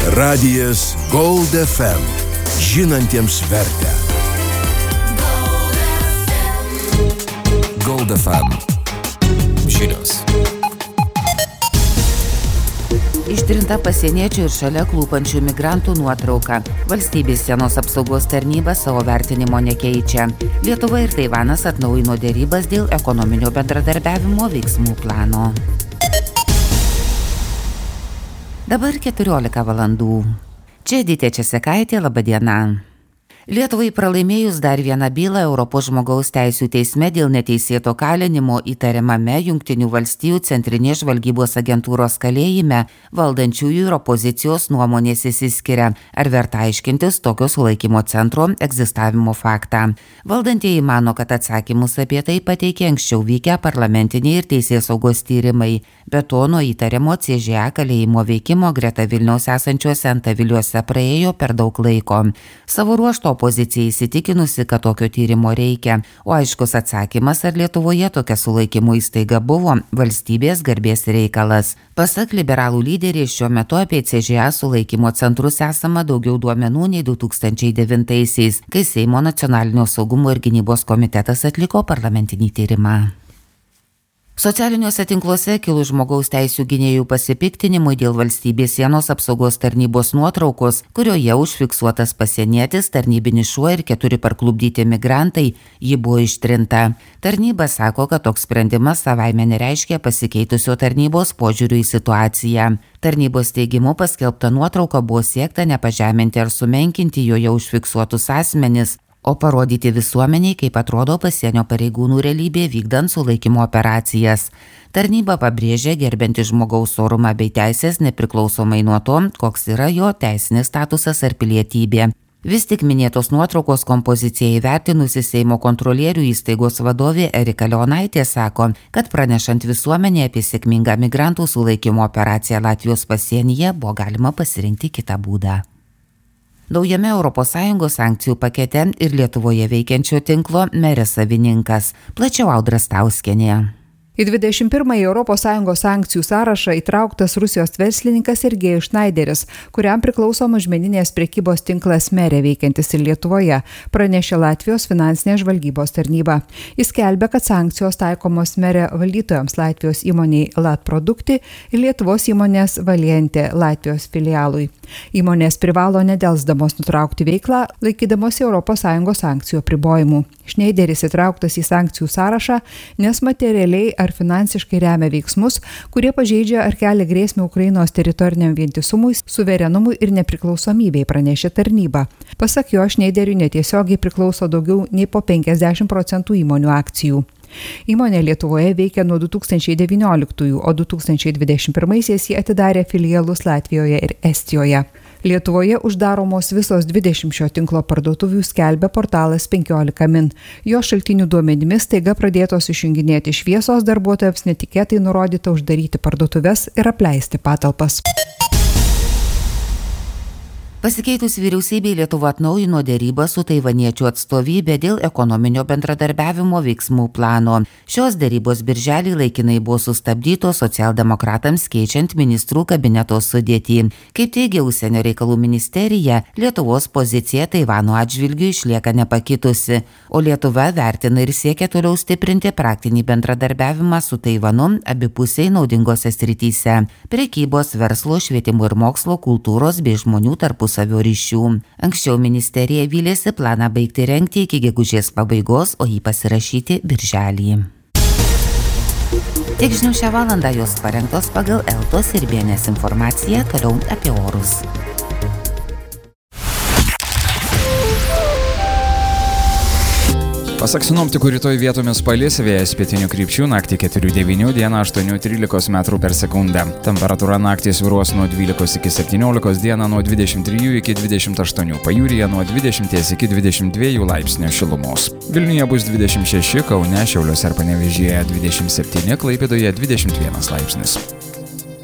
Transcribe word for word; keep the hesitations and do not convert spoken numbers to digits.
Radijas Gold F M. Žinantiems vertę. Gold F M. Žinios. Ištrinta pasieniečių ir šalia klūpančių migrantų nuotrauka. Valstybės sienos apsaugos tarnyba savo vertinimo nekeičia. Lietuva ir Taivanas atnaujino derybas dėl ekonominio bendradarbiavimo veiksmų plano. Dabar keturiolika valandų. Čia Edita Česekaitė, laba diena. Lietuvai pralaimėjus dar vieną bylą Europos žmogaus teisių teisme dėl neteisėto kalinimo įtariamame Jungtinių valstijų centrinės žvalgybos agentūros kalėjime, valdančiųjų ir opozicijos nuomonės išsiskiria, ar verta aiškintis tokio sulaikymo centro egzistavimo faktą. Valdantieji mano, kad atsakymus apie tai pateikė anksčiau vykę parlamentiniai ir teisėsaugos tyrimai. Be to, nuo įtariamo C Ž A kalėjimo veikimo greta Vilniaus esančiuose Antaviliuose praėjo per daug laiko. Savo ruožto opozicija įsitikinusi, kad tokio tyrimo reikia, o aiškus atsakymas, ar Lietuvoje tokia sulaikymo įstaiga buvo, valstybės garbės reikalas. Pasak liberalų lyderės, šiuo metu apie C Ž A sulaikymo centrus esama daugiau duomenų nei du tūkstančiai devintaisiais, kai Seimo nacionalinio saugumo ir gynybos komitetas atliko parlamentinį tyrimą. Socialiniuose tinkluose kilus žmogaus teisių gynėjų pasipiktinimui dėl valstybės sienos apsaugos tarnybos nuotraukos, kurioje užfiksuotas pasienietis, tarnybinis šuo ir keturi parklupdyti migrantai, ji buvo ištrinta. Tarnyba sako, kad toks sprendimas savaime nereiškia pasikeitusio tarnybos požiūrių į situaciją. Tarnybos teigimu paskelbta nuotrauka buvo siekta nepažeminti ar sumenkinti joje užfiksuotus asmenis, o parodyti visuomeniai, kaip atrodo pasienio pareigūnų realybė vykdant sulaikymo operacijas. Tarnyba pabrėžia gerbianti žmogaus orumą bei teisės nepriklausomai nuo to, koks yra jo teisinis statusas ar pilietybė. Vis tik minėtos nuotraukos kompoziciją įvertinusi Seimo kontrolierių įstaigos vadovė Erika Leonaitė sako, kad pranešant visuomenė apie sėkmingą migrantų sulaikymo operaciją Latvijos pasienyje buvo galima pasirinkti kitą būdą. Naujame Europos Sąjungos sankcijų pakete ir Lietuvoje veikiančio tinklo merė savininkas. Plačiau Audra Stauskienė. Į dvidešimt pirmąjį Europos Sąjungos sankcijų sąrašą įtrauktas Rusijos verslininkas Sergejus Šnaideris, kuriam priklauso mažmeninės prekybos tinklas Merė veikiantis ir Lietuvoje, pranešė Latvijos finansinės žvalgybos tarnyba. Jis skelbia, kad sankcijos taikomos Merė valdytojams Latvijos įmoniai Latprodukti ir Lietuvos įmonės Valiente Latvijos filialui. Įmonės privalo nedelsdamos nutraukti veiklą, laikydamos Europos Sąjungos sankcijų apribojimų. Šnaideris įtrauktas į sankcijų sąrašą, nes materialiai ar finansiškai remia veiksmus, kurie pažeidžia ar kelia grėsmę Ukrainos teritoriniam vientisumui, suverenumui ir nepriklausomybei, pranešė tarnyba. Pasak jo, Šneideriui netiesiogiai priklauso daugiau nei po penkiasdešimt procentų įmonių akcijų. Įmonė Lietuvoje veikia nuo du tūkstančiai devynioliktųjų, o du tūkstančiai dvidešimt pirmaisiais jį atidarė filialus Latvijoje ir Estijoje. Lietuvoje uždaromos visos dvidešimt šio tinklo parduotuvių, skelbia portalas penkiolika min. Jo šaltinių duomenimis staiga pradėtos išjunginėti šviesos, darbuotojams netikėtai nurodyta uždaryti parduotuves ir apleisti patalpas. Pasikeitus vyriausybei Lietuva atnaujino derybą su taivaniečių atstovybė dėl ekonominio bendradarbiavimo veiksmų plano. Šios derybos birželį laikinai buvo sustabdytos socialdemokratams keičiant ministrų kabineto sudėtį. Kaip teigia Užsienio reikalų ministerija, Lietuvos pozicija Taivano atžvilgiu išlieka nepakitusi, o Lietuva vertina ir siekia toliau stiprinti praktinį bendradarbiavimą su Taivanu abipusiai naudingose srityse – prekybos, verslo, švietimo ir mokslo, kultūros bei žmonių tarpusavio savio ryšių. Anksčiau ministerija vylėsi planą baigti rengti iki gegužės pabaigos, o jį pasirašyti birželį. Tiek žinių šią valandą, jos parengtos pagal Eltos ir B N S informaciją, toliau apie orus. Pasak sinoptikų, rytoj vietomis palis, vėjas pietinių krypčių, naktį keturi devyni, dieną aštuoni trylika metrų per sekundę. Temperatūra naktį svyruos nuo dvylikos iki septyniolikos, dieną nuo dvidešimt trijų iki dvidešimt aštuonių, pajūryje nuo dvidešimt iki dvidešimt dviejų laipsnių šilumos. Vilniuje bus dvidešimt šeši, Kaune, Šiauliuose ir Panevėžyje dvidešimt septyni, Klaipėdoje dvidešimt vienas laipsnis.